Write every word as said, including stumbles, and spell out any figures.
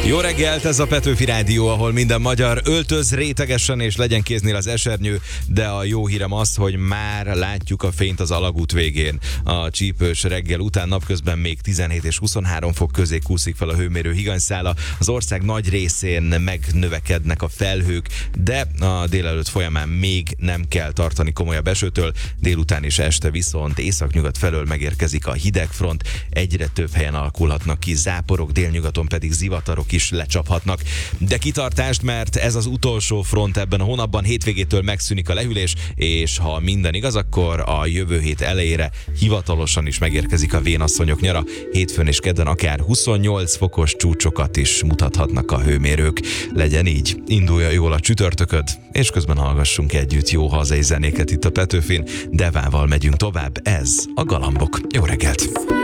Jó reggelt, ez a Petőfi Rádió, ahol minden magyar öltöz rétegesen és legyen kéznél az esernyő, de a jó hírem az, hogy már látjuk a fényt az alagút végén. A csípős reggel után napközben még tizenhét és huszonhárom fok közé kúszik fel a hőmérő higanyszála. Az ország nagy részén megnövekednek a felhők, de a délelőtt folyamán még nem kell tartani komolyabb esőtől. Délután és este viszont északnyugat felől megérkezik a hidegfront, egyre több helyen alakulhatnak ki záporok, délnyugaton pedig zivatarok is lecsaphatnak. De kitartást, mert ez az utolsó front ebben a hónapban, hétvégétől megszűnik a lehűlés, és ha minden igaz, akkor a jövő hét elejére hivatalosan is megérkezik a vénasszonyok nyara. Hétfőn és kedden akár huszonnyolc fokos csúcsokat is mutathatnak a hőmérők. Legyen így, indulja jól a csütörtököd, és közben hallgassunk együtt jó hazai zenéket itt a Petőfin. Devával megyünk tovább, ez a Galambok. Jó reggelt!